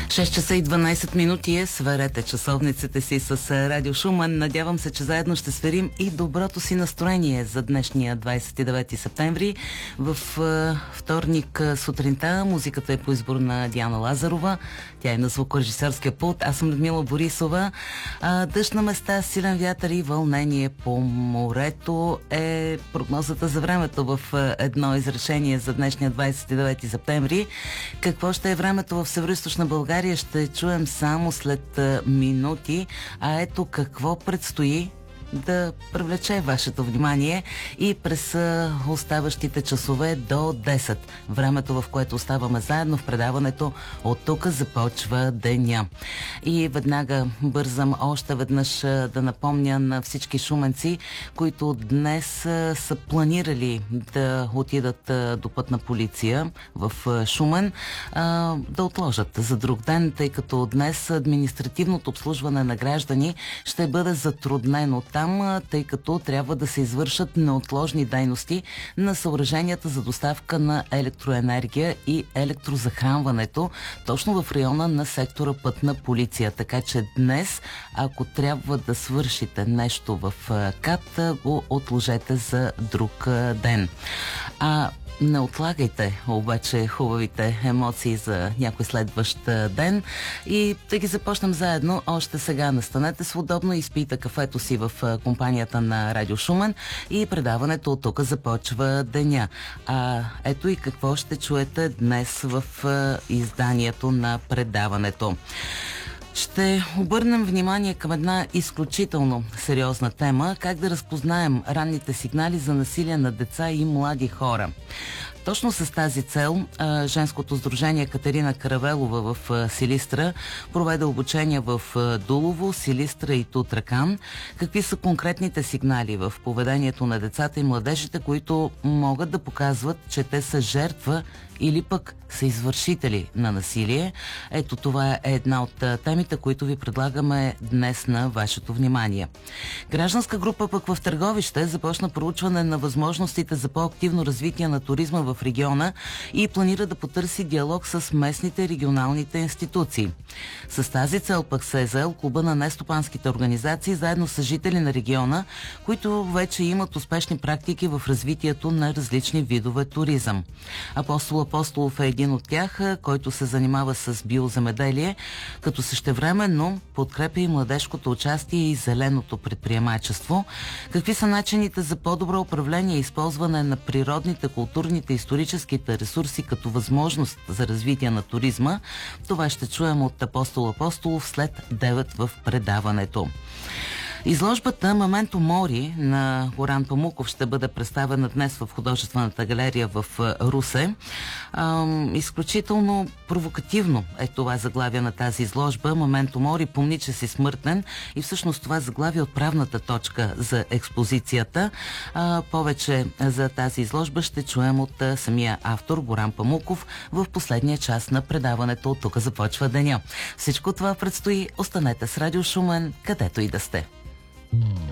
6 часа и 12 минути е. Сверете часовниците си с Радио Шумен. Надявам се, че заедно ще сверим и доброто си настроение за днешния 29 септември. В вторник сутринта музиката е по избор на Диана Лазарова. Тя е на звукорежисерския пулт. Аз съм Людмила Борисова. Дъжд на места, силен вятър и вълнение по морето е прогнозата за времето в едно изречение за днешния 29 септември. Какво ще е времето в Североизточна България ще чуем само след минути, а ето какво предстои да привлече вашето внимание и през оставащите часове до 10. Времето, в което оставаме заедно в предаването "От тук започва деня". И веднага бързам още веднъж да напомня на всички шуменци, които днес са планирали да отидат до Пътна полиция в Шумен, да отложат за друг ден, тъй като днес административното обслужване на граждани ще бъде затруднено там, тъй като трябва да се извършат неотложни дейности на съоръженията за доставка на електроенергия и електрозахранването точно в района на сектора Пътна полиция. Така че днес, ако трябва да свършите нещо в КАТ, го отложете за друг ден. Не отлагайте обаче хубавите емоции за някой следващ ден и да ги започнем заедно. Още сега настанете свободно, изпийте кафето си в компанията на Радио Шумен и предаването "От тук започва деня". Ето и какво ще чуете днес в изданието на предаването. Ще обърнем внимание към една изключително сериозна тема – как да разпознаем ранните сигнали за насилие на деца и млади хора. Точно с тази цел женското сдружение Катерина Каравелова в Силистра проведе обучение в Дулово, Силистра и Тутракан. Какви са конкретните сигнали в поведението на децата и младежите, които могат да показват, че те са жертва или пък са извършители на насилие? Ето това е една от темите, които ви предлагаме днес на вашето внимание. Гражданска група пък в Търговище започна проучване на възможностите за по-активно развитие на туризма в региона и планира да потърси диалог с местните и регионалните институции. С тази цел пък се е заел клуба на нестопанските организации заедно с жители на региона, които вече имат успешни практики в развитието на различни видове туризъм. Апостол Апостолов е един от тях, който се занимава с биоземеделие, като същевременно подкрепя и младежкото участие и зеленото предприемачество. Какви са начините за по-добро управление и използване на природните, културните и историческите ресурси като възможност за развитие на туризма? Това ще чуем от Апостол Апостолов след 9 в предаването. Изложбата "Мементо Мори" на Горан Памуков ще бъде представена днес в художествената галерия в Русе. Изключително провокативно е това заглавие на тази изложба. "Мементо Мори" – "Помни, че си смъртен", и всъщност това заглавие е отправната точка за експозицията. Повече за тази изложба ще чуем от самия автор Горан Памуков в последния час на предаването "От тук започва деня". Всичко това предстои. Останете с Радио Шумен, където и да сте.